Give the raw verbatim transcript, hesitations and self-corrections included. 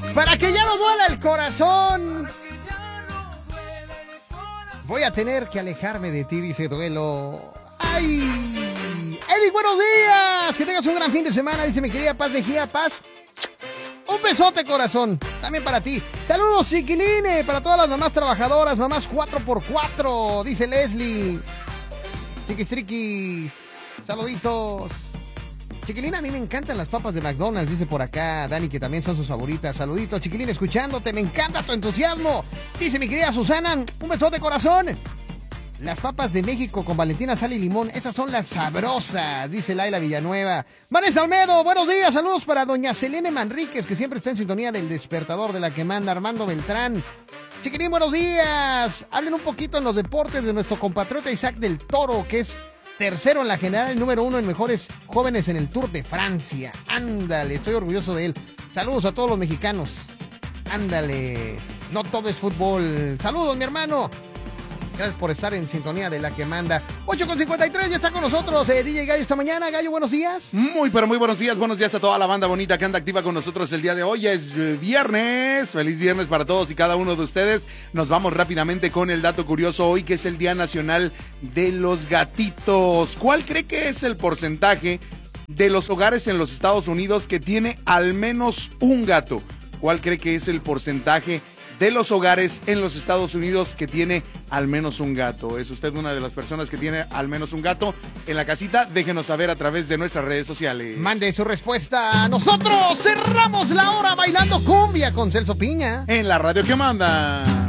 Para que ya no duela el corazón, voy a tener que alejarme de ti, dice Duelo. ¡Ay! Eric, buenos días. Que tengas un gran fin de semana, dice mi querida Paz Mejía. Paz, un besote, corazón. También para ti. Saludos, chiquiline, para todas las mamás trabajadoras, mamás cuatro por cuatro, dice Leslie. Chiquis triquis. Saluditos. Chiquilina, a mí me encantan las papas de McDonald's, dice por acá Dani, que también son sus favoritas. Saluditos, Chiquilina, escuchándote, me encanta tu entusiasmo. Dice mi querida Susana, un besote, corazón. Las papas de México con Valentina, sal y limón, esas son las sabrosas, dice Laila Villanueva. Vanessa Almedo, buenos días, saludos para doña Selene Manríquez, que siempre está en sintonía del despertador de la que manda Armando Beltrán. Chiquilín, buenos días. Hablen un poquito en los deportes de nuestro compatriota Isaac del Toro, que es tercero en la general, número uno en mejores jóvenes en el Tour de Francia. Ándale, estoy orgulloso de él. Saludos a todos los mexicanos. Ándale, no todo es fútbol. Saludos, mi hermano. Gracias por estar en sintonía de la que manda. ocho con cincuenta y tres, ya está con nosotros eh, D J Gallo esta mañana. Gallo, buenos días. Muy, pero muy buenos días. Buenos días a toda la banda bonita que anda activa con nosotros el día de hoy. Es viernes. Feliz viernes para todos y cada uno de ustedes. Nos vamos rápidamente con el dato curioso hoy, que es el Día Nacional de los Gatitos. ¿Cuál cree que es el porcentaje de los hogares en los Estados Unidos que tiene al menos un gato? ¿Cuál cree que es el porcentaje de los hogares en los Estados Unidos que tiene al menos un gato? ¿Es usted una de las personas que tiene al menos un gato en la casita? Déjenos saber a través de nuestras redes sociales. Mande su respuesta. Nosotros cerramos la hora bailando cumbia con Celso Piña en la radio que manda.